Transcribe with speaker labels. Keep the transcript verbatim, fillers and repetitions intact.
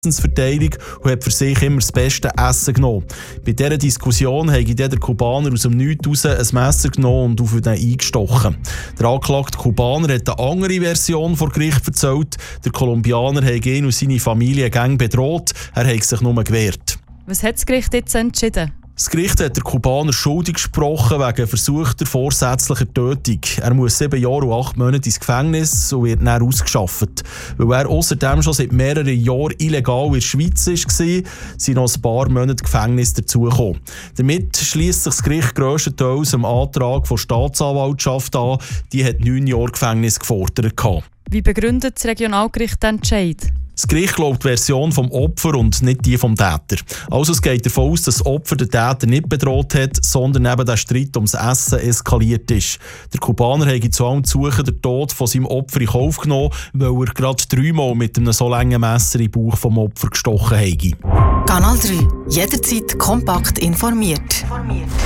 Speaker 1: Verteilung und hat für sich immer das beste Essen genommen. Bei dieser Diskussion hat der Kubaner aus dem Nichts heraus ein Messer genommen und auf ihn eingestochen. Der angeklagte Kubaner hat eine andere Version vor Gericht erzählt. Der Kolumbianer hat ihn und seine Familie gang bedroht. Er hat sich nur gewehrt.
Speaker 2: Was hat das Gericht jetzt entschieden?
Speaker 1: Das Gericht hat der Kubaner schuldig gesprochen wegen versuchter vorsätzlicher Tötung. Er muss sieben Jahre und acht Monate ins Gefängnis und wird dann ausgeschafft. Weil er außerdem schon seit mehreren Jahren illegal in der Schweiz war, sind noch ein paar Monate Gefängnis dazugekommen. Damit schliesst sich das Gericht grösstenteils dem Antrag der Staatsanwaltschaft an. Die hat neun Jahre Gefängnis gefordert.
Speaker 2: Wie begründet das Regionalgericht den Entscheid?
Speaker 1: Das Gericht glaubt die Version vom Opfer und nicht die vom Täter. Also es geht davon aus, dass das Opfer den Täter nicht bedroht hat, sondern eben der Streit ums Essen eskaliert ist. Der Kubaner hat zu allem Suchen den Tod von seinem Opfer in Kauf genommen, weil er gerade dreimal mit einem so langen Messer in den Bauch vom Opfer gestochen hat.
Speaker 3: Kanal drei. Jederzeit kompakt informiert.